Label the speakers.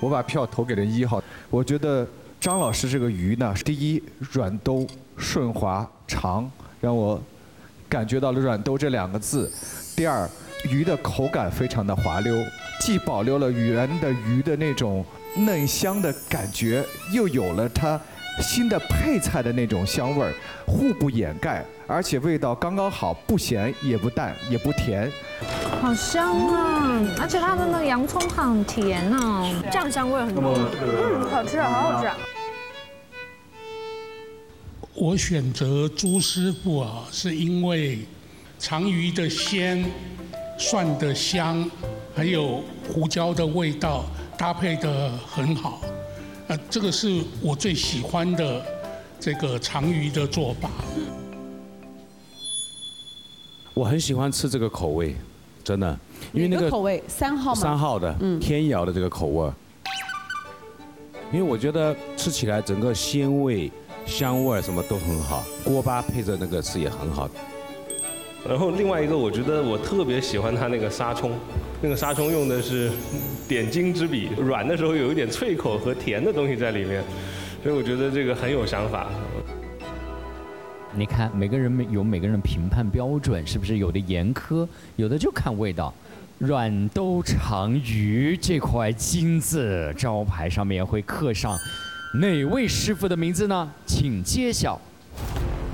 Speaker 1: 我把票投给了1号。我觉得张老师这个鱼呢，第一软兜顺滑长，让我感觉到了软兜这2个字。第二，鱼的口感非常的滑溜，既保留了原的鱼的那种嫩香的感觉，又有了它新的配菜的那种香味儿，互不掩盖，而且味道刚刚好，不咸也不淡也不甜。
Speaker 2: 好香啊！而且它的那个洋葱很甜哦，酱香味很浓。好吃啊，好好吃啊！
Speaker 3: 我选择朱师傅啊，是因为长鱼的鲜、蒜的香，还有胡椒的味道搭配得很好。这个是我最喜欢的这个长鱼的做法。
Speaker 4: 我很喜欢吃这个口味，真的，因为那个
Speaker 5: 口味3号吗
Speaker 4: ？3号的，天窑的这个口味，因为我觉得吃起来整个鲜味、香味什么都很好，锅巴配着那个吃也很好。
Speaker 6: 然后另外一个，我觉得我特别喜欢它那个沙葱，那个沙葱用的是点睛之笔，软的时候有一点脆口和甜的东西在里面，所以我觉得这个很有想法。
Speaker 7: 你看，每个人有每个人评判标准，是不是有的严苛，有的就看味道。软兜长鱼这块金字招牌上面会刻上哪位师傅的名字呢？请揭晓。